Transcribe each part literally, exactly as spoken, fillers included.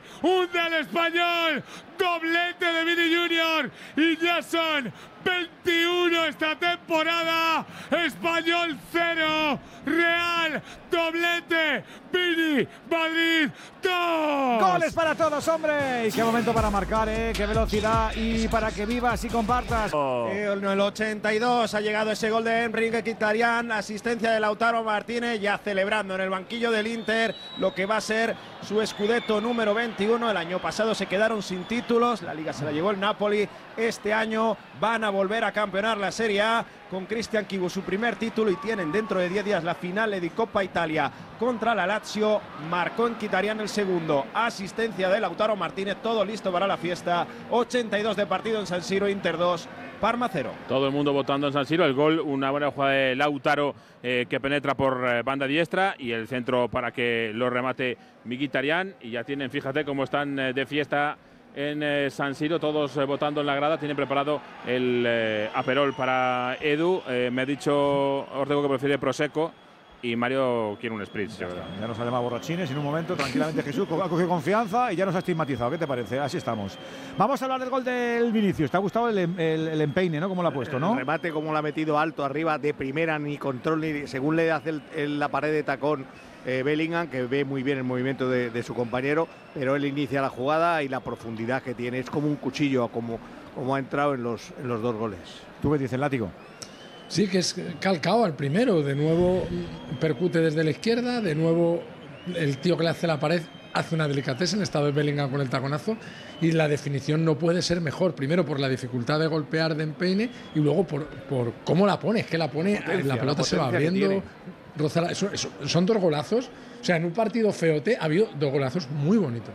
hunde al Español, doblete de Vini Junior y ya son veintiuno esta temporada. Español cero, Real doblete, Vini, Madrid dos. Goles para todos, hombre. Y qué momento para marcar, ¿eh? Qué velocidad y para que vivas y compartas. Oh. En el ochenta y dos ha llegado ese gol de Enrique Mkhitaryan, asistencia de Lautaro Martínez, ya celebrando en el banquillo del Inter lo que va a ser su Scudetto número veintiuno. El año pasado se quedaron sin títulos, la Liga se la llevó el Napoli. Este año van a volver a campeonar la Serie A con Cristian Chivu, su primer título, y tienen dentro de diez días la finale de Coppa Italia contra la Lazio. Marcó Mkhitaryan el segundo, asistencia de Lautaro Martínez, todo listo para la fiesta. ochenta y dos de partido en San Siro, Inter dos, Parma cero. Todo el mundo votando en San Siro. El gol, una buena jugada de Lautaro eh, que penetra por eh, banda diestra, y el centro para que lo remate Mkhitaryan. Y ya tienen, fíjate cómo están eh, de fiesta en eh, San Siro, todos eh, votando en la grada. Tienen preparado el eh, aperol para Edu. Eh, me ha dicho Ortego que prefiere Prosecco y Mario quiere un Spritz. Ya, ya nos sale más borrachines en un momento, tranquilamente. Jesús ha cogido confianza y ya nos ha estigmatizado. ¿Qué te parece? Así estamos. Vamos a hablar del gol del Vinicius. ¿Te ha gustado el, el, el empeine, ¿no? Cómo lo ha puesto, ¿no? El remate, como lo ha metido alto arriba, de primera, ni control, ni según le hace el, el, la pared de tacón eh, Bellingham, que ve muy bien el movimiento de, de su compañero, pero él inicia la jugada y la profundidad que tiene. Es como un cuchillo, como, como ha entrado en los, en los dos goles. ¿Tú qué dices, Látigo? Sí, que es calcado al primero. De nuevo percute desde la izquierda. De nuevo el tío que le hace la pared hace una delicateza. Estado de Bellingham con el taconazo. Y la definición no puede ser mejor. Primero por la dificultad de golpear de empeine y luego por, por cómo la pone. Es que la pone, potencia, la pelota la se va abriendo. Rozar, eso, eso, son dos golazos. O sea, en un partido feote ha habido dos golazos muy bonitos.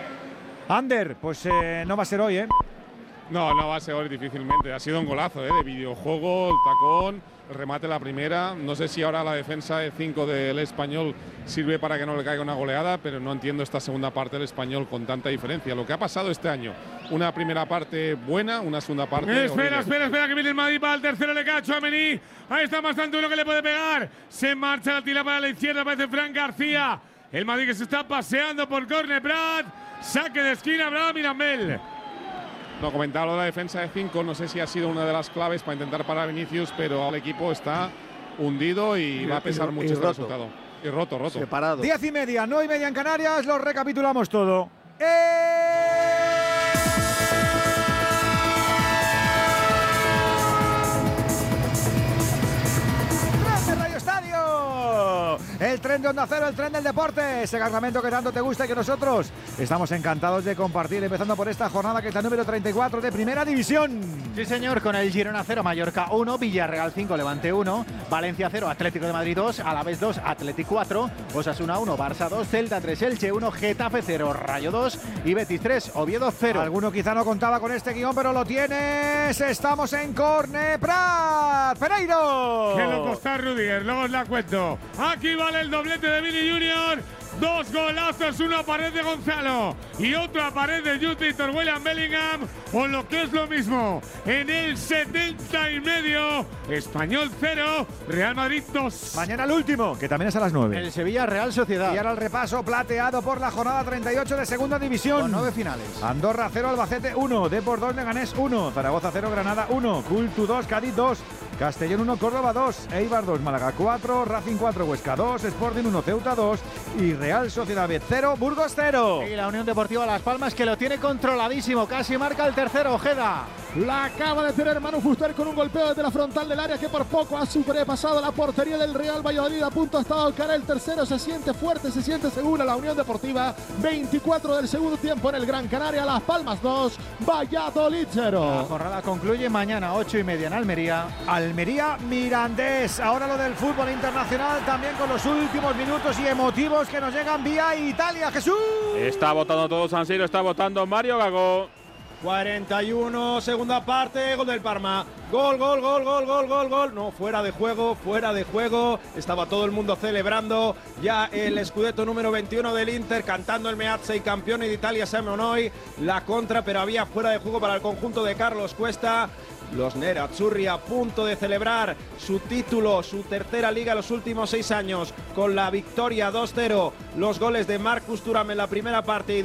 Ander, pues eh, no va a ser hoy, ¿eh? No, no va a ser hoy difícilmente. Ha sido un golazo, ¿eh? De videojuego, el tacón, el remate la primera. No sé si ahora la defensa de cinco del Español sirve para que no le caiga una goleada, pero no entiendo esta segunda parte del Español con tanta diferencia. Lo que ha pasado este año, una primera parte buena, una segunda parte Espera, horrible. espera, espera, que viene el Madrid para el tercero, le cacho a Mení. Ahí está bastante uno que le puede pegar. Se marcha la tira para la izquierda, aparece Fran García. El Madrid que se está paseando por córner, Brad. Saque de esquina, Brad Mirambel. No, comentaba lo de la defensa de cinco, no sé si ha sido una de las claves para intentar parar a Vinicius, pero el equipo está hundido y, y va a pesar y, mucho y este resultado. Y roto, roto. Separado. Diez y media, nueve y media en Canarias, lo recapitulamos todo. ¡Eh! Radio Estadio, el tren de Onda Cero, el tren del deporte, ese cargamento que tanto te gusta y que nosotros estamos encantados de compartir, empezando por esta jornada que es la número treinta y cuatro de Primera División. Sí, señor, con el Girona cero, Mallorca uno, Villarreal cinco, Levante uno, Valencia cero, Atlético de Madrid dos, Alavés dos, Atlético cuatro, Osasuna uno, Barça dos, Celta tres, Elche uno, Getafe cero, Rayo dos y Betis tres, Oviedo cero. Alguno quizá no contaba con este guión, pero lo tienes. Estamos en córner. Prat, Pereiro. Qué loco está Rudiger, luego os la cuento. Aquí vale el doblete de Vini Junior. Dos golazos, una pared de Gonzalo y otra pared de Jude Victor William Bellingham, o lo que es lo mismo, en el setenta y medio, Español cero, Real Madrid dos. Mañana el último, que también es a las nueve. El Sevilla Real Sociedad. Y ahora el repaso plateado por la jornada treinta y ocho de Segunda División. Con nueve finales. Andorra cero, Albacete uno, Depor dos, Leganés uno, Zaragoza cero, Granada uno, Cultu dos, Cádiz dos, Castellón uno, Córdoba dos, Eibar dos, Málaga cuatro, Racing cuatro, Huesca dos, Sporting uno, Ceuta dos y Real Sociedad B cero, Burgos cero. Y la Unión Deportiva Las Palmas, que lo tiene controladísimo, casi marca el tercero, Ojeda. La acaba de tener Manu Fuster con un golpeo desde la frontal del área que por poco ha sobrepasado la portería del Real Valladolid. A punto ha estado cara el tercero, se siente fuerte, se siente segura la Unión Deportiva. veinticuatro del segundo tiempo en el Gran Canaria, Las Palmas dos, Valladolid cero. La jornada concluye mañana ocho y media en Almería. Almería Mirandés. Ahora lo del fútbol internacional también con los últimos minutos y emotivos que nos llegan vía Italia. Jesús. Está votando todo San Siro, está votando Mario Gago. cuarenta y uno, segunda parte, gol del Parma. Gol, gol, gol, gol, gol, gol, gol. No, fuera de juego, fuera de juego. Estaba todo el mundo celebrando ya el Scudetto número veintiuno del Inter, cantando el Meazza y campeón de Italia Siamo la contra, pero había fuera de juego para el conjunto de Carlos Cuesta. Los nerazzurri a punto de celebrar su título, su tercera liga en los últimos seis años, con la victoria dos cero. Los goles de Marcus Thuram en la primera parte y